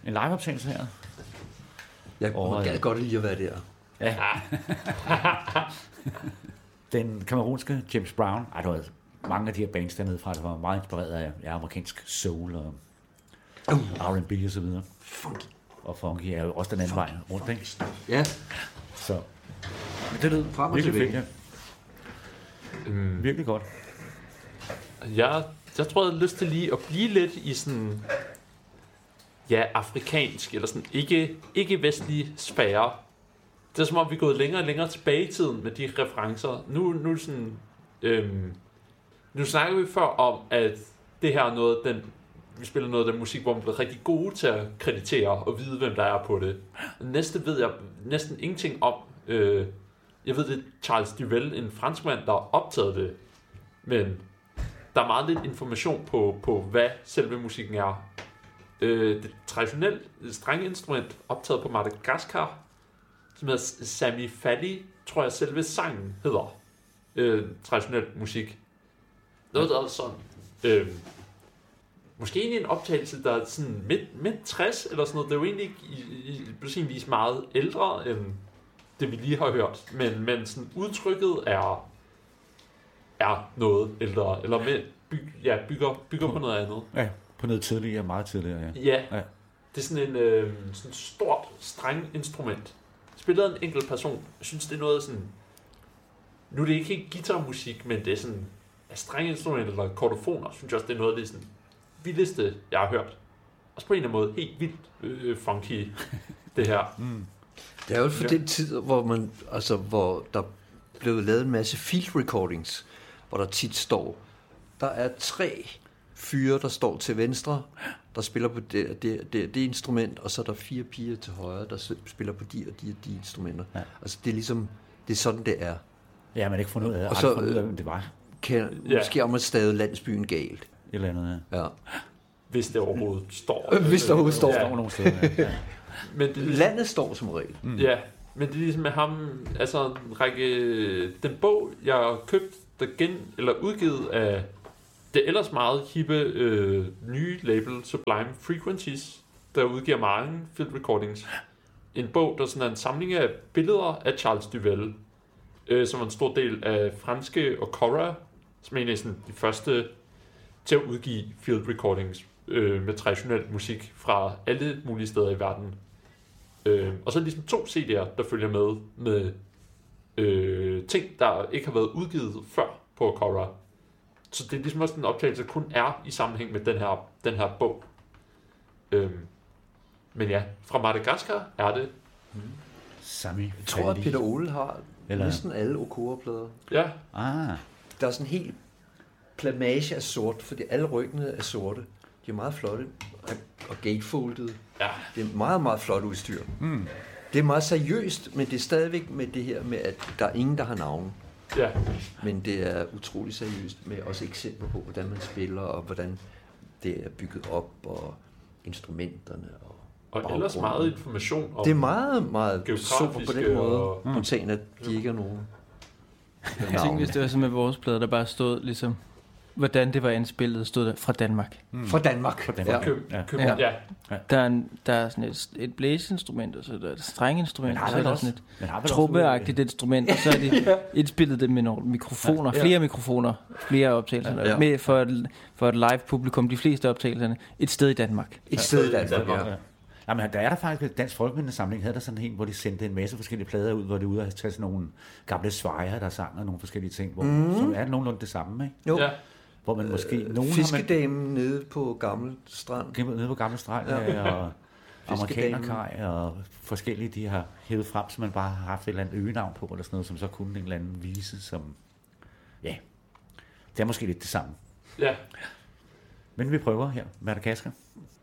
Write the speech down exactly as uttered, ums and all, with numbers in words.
en liveoptagelse her. Jeg og, gad godt lige at være der. Ja. Den kamerunske James Brown, ej, der var mange af de her bands dernede fra, der var meget inspireret af ja, amerikansk soul og uh. R and B og så videre. Funky. Og funky er jo også den anden funky. Vej rundt, ikke? Ja. Så det lød frem og virkelig tilbage. fedt, ja. Mm. Virkelig godt. Jeg, jeg tror, jeg har lyst til lige at blive lidt i sådan, ja, afrikansk, eller sådan ikke, ikke vestlige sfære. Det er som om, vi er gået længere og længere tilbage i tiden med de referencer. Nu, nu, er sådan, øhm, nu snakker vi før om, at det her er noget, den, vi spiller noget af den musik, hvor man bliver rigtig gode til at kreditere og vide, hvem der er på det. Næste ved jeg næsten ingenting om. Øh, jeg ved, det er Charles Duvel, en franskmand, der har optaget det. Men der er meget lidt information på, på hvad selve musikken er. Øh, det traditionelle strengeinstrument optaget på Madagaskar, som hedder Sami Fali, tror jeg selve sangen hedder. Øh, traditionel musik. Noget der er sådan. Øh, måske egentlig en optagelse, der er sådan midt, midt tres eller sådan noget. Det er jo egentlig ikke på sin vis meget ældre end det vi lige har hørt. Men, men sådan udtrykket er er noget ældre, eller med, byg, ja, bygger, bygger på, på noget andet. Ja, på noget tidligere, meget tidligere, ja. Ja, ja. Det er sådan en øh, sådan stort, streng instrument. Spillet af en enkelt person. Jeg synes, det er noget sådan... Nu er det ikke helt guitarmusik, men det er sådan... Ja, streng instrument eller kordofoner, synes jeg også, det er noget af det sådan vildeste, jeg har hørt. Og på en eller anden måde helt vildt øh, funky, det her. Mm. Det er jo for ja. den tid, hvor man, altså, hvor der blev lavet en masse field recordings, hvor der tit står, der er tre fyre, der står til venstre, der spiller på det, det, det, det instrument, og så er der fire piger til højre, der spiller på de og de og de instrumenter. Ja. Altså det er ligesom, det er sådan, det er. Ja, man ikke fundet ud af, og så, fundet ud af, hvem det var. Kan, ja. Måske om at stave landsbyen galt. Et eller andet, ja. Ja. Hvis det overhovedet står. Hvis det overhovedet står. Ja. står nogle steder, ja. Ja. Men det, landet står som regel. Mm. Ja, men det er ligesom med ham, altså en række, den bog, jeg har købt, der gen, eller udgivet af det ellers meget hippe øh, nye label Sublime Frequencies, der udgiver mange field recordings. En bog, der sådan er en samling af billeder af Charles Duvel, øh, som er en stor del af franske Okora, som er en af sådan de første til at udgive field recordings øh, med traditionel musik fra alle mulige steder i verden. Øh, og så er ligesom to C D'er, der følger med med øh, ting, der ikke har været udgivet før på Okora. Så det er ligesom også en optagelse, der kun er i sammenhæng med den her, den her bog. Øh, men ja, fra Madagaskar er det. Mm. Sami Jeg tror, at Peter Ole har Eller... næsten alle Okora-plader. Ja. Ah. Der er sådan en helt plamage af sort, fordi alle ryggene er sorte. De er meget flotte og gatefoldede. Ja. Det er meget, meget flot udstyr. Mm. Det er meget seriøst, men det er stadigvæk med det her med, at der er ingen, der har navn. Ja. Men det er utrolig seriøst med også eksempler på, hvordan man spiller, og hvordan det er bygget op, og instrumenterne. Og, og ellers meget information om det er meget, meget super på den måde, og... spontan, at de ikke er nogen. Jeg tænkte, hvis det var sådan med vores plader, der bare stod ligesom, hvordan det var indspillet, stod der fra Danmark. Mm. Fra Danmark. Fra Danmark. Ja. Køb, ja. Køb, ja. Ja. Der er, en, der er sådan et, et blæseinstrument, og så er der et strenginstrument, og så er der sådan et trommeagtigt instrument, og så er det ja. indspillet det med nogle mikrofoner, ja. flere mikrofoner, flere optagelser, ja. med for et, for et live publikum, de fleste optagelserne, et sted i Danmark. Et sted i Danmark, ja. ja. Jamen, der er der faktisk Dansk Folkemindesamling, havde der sådan en, hvor de sendte en masse forskellige plader ud, hvor det ude at tage sådan nogle gamle svejer, der sang og nogle forskellige ting, hvor, mm. som er nogenlunde det samme, ikke? Jo. Ja. Hvor man måske... Øh, nogen fiskedamen man, nede på Gammel Strand. Nede på Gammel Strand, ja. Og amerikanerkaj og forskellige, de har hævet frem, så man bare har haft et eller andet øgenavn på, eller sådan noget, som så kunne en eller anden vise, som... Ja, det er måske lidt det samme. Ja. Men vi prøver her, Madagaskar.